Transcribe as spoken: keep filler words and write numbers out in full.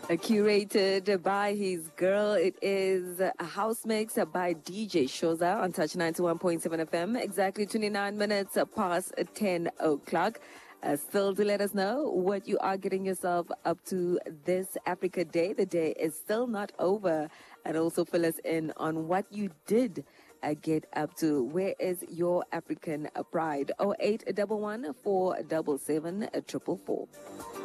Uh, curated by his girl. It is a house mix by D J Shoza on Touch ninety-one point seven F M. Exactly twenty-nine minutes past ten o'clock. Uh, still to let us know what you are getting yourself up to this Africa Day. The day is still not over. And also fill us in on what you did uh, get up to. Where is your African pride? oh eight one one, four seven seven, four four four.